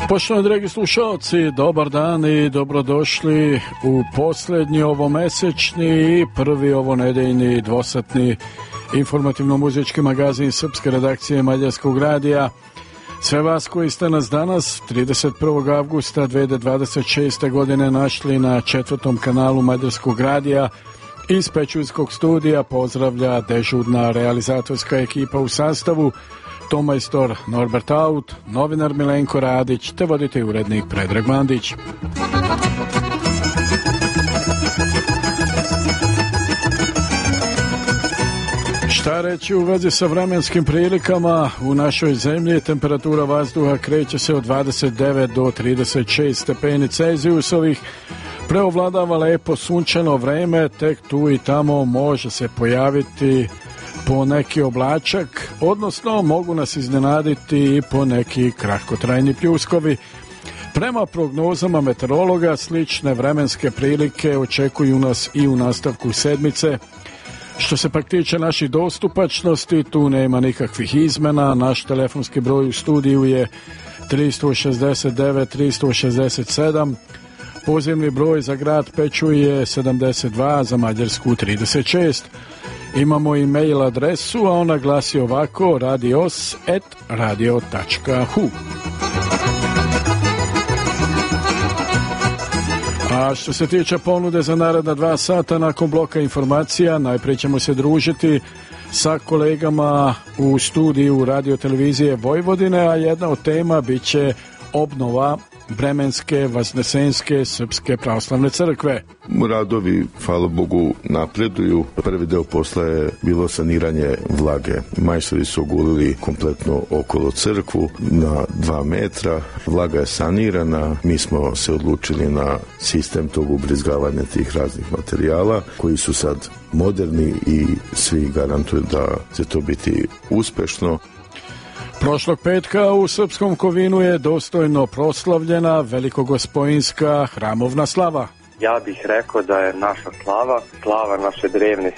Poštovani dragi slušalci, dobar dan i dobrodošli u posljednji ovomesečni i prvi ovonedeljni dvosatni informativno-muzički magazin srpske redakcije Mađarskog radija. Sve vas koji ste nas danas 31. avgusta 2026. godine našli na 4. kanalu Mađarskog radija iz Pećuljskog studija pozdravlja dežurna realizatorska ekipa u sastavu tomajstor Norbert Aut, novinar Milenko Radić te voditelj urednik Predrag Mandić. Šta reći u vezi sa vremenskim prilikama u našoj zemlji? Temperatura vazduha kreće se od 29 do 36 stepeni Celzijusovih. Preovladava lepo sunčano vreme, tek tu i tamo može se pojaviti po neki oblačak, odnosno mogu nas iznenaditi i po neki kratkotrajni pljuskovi. Prema prognozama meteorologa, slične vremenske prilike očekuju nas i u nastavku sedmice. Što se pak tiče naših dostupačnosti, tu nema nikakvih izmena. Naš telefonski broj u studiju je 369 367, pozivni broj za grad Pećuj je 72, za Mađarsku 36. Imamo i mail adresu, a ona glasi ovako: radios@radio.hu. A što se tiče ponude za naredna 2 sata nakon bloka informacija, najprije ćemo se družiti sa kolegama u studiju Radio televizije Vojvodine, a jedna od tema bit će obnova Bremenske Vaznesenske Srpske pravoslavne crkve. Radovi, hvala Bogu, napreduju. Prvi deo posla je bilo saniranje vlage. Majstori su ogulili kompletno okolo crkvu na 2 metra. Vlaga je sanirana. Mi smo se odlučili na sistem tog ubrizgavanja tih raznih materijala koji su sad moderni i svi garantuju da će to biti uspešno. Prošlog petka u Srpskom Kovinu je dostojno proslavljena velikogospojinska hramovna slava. Ja bih rekao da je naša slava naše drevne